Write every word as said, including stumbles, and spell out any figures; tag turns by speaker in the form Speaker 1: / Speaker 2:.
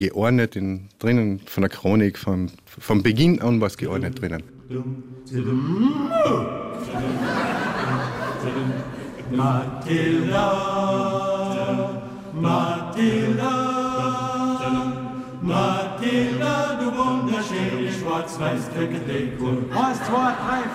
Speaker 1: geordnet in, drinnen, von der Chronik, von, von Beginn an war es geordnet drinnen.
Speaker 2: Matilda, Matilda, Matilda, du wunderschöne schwarz-weiß Deko. Eins, zwei, drei,